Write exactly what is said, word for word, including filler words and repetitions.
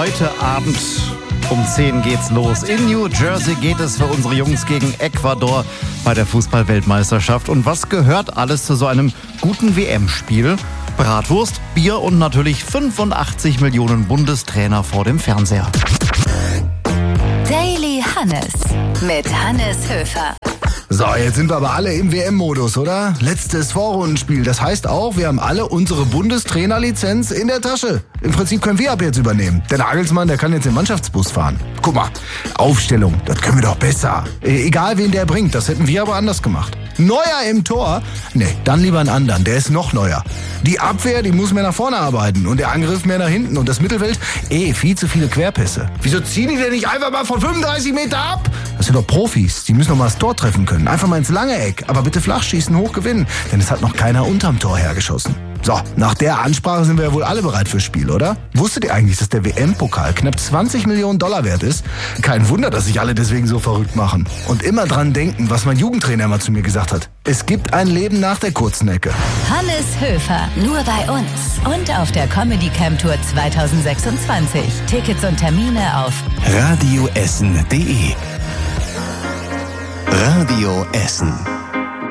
Heute Abend um zehn geht's los. In New Jersey geht es für unsere Jungs gegen Ecuador bei der Fußball-Weltmeisterschaft. Und was gehört alles zu so einem guten W M-Spiel? Bratwurst, Bier und natürlich fünfundachtzig Millionen Bundestrainer vor dem Fernseher. Daily Hannes mit Hannes Höfer. So, jetzt sind wir aber alle im W M-Modus, oder? Letztes Vorrundenspiel. Das heißt auch, wir haben alle unsere Bundestrainerlizenz in der Tasche. Im Prinzip können wir ab jetzt übernehmen. Der Nagelsmann, der kann jetzt den Mannschaftsbus fahren. Guck mal, Aufstellung, das können wir doch besser. E- egal, wen der bringt, das hätten wir aber anders gemacht. Neuer im Tor? Nee, dann lieber einen anderen, der ist noch neuer. Die Abwehr, die muss mehr nach vorne arbeiten und der Angriff mehr nach hinten. Und das Mittelfeld, eh, viel zu viele Querpässe. Wieso ziehen die denn nicht einfach mal von fünfunddreißig Meter ab? Das sind doch Profis, die müssen doch mal das Tor treffen können. Einfach mal ins lange Eck, aber bitte flach schießen, hoch gewinnen. Denn es hat noch keiner unterm Tor hergeschossen. So, nach der Ansprache sind wir ja wohl alle bereit fürs Spiel, oder? Wusstet ihr eigentlich, dass der W M-Pokal knapp zwanzig Millionen Dollar wert ist? Kein Wunder, dass sich alle deswegen so verrückt machen. Und immer dran denken, was mein Jugendtrainer mal zu mir gesagt hat. Es gibt ein Leben nach der kurzen Ecke. Hannes Höfer, nur bei uns und auf der Comedy Camp Tour zwanzig sechsundzwanzig. Tickets und Termine auf radioessen punkt de. Radio Essen.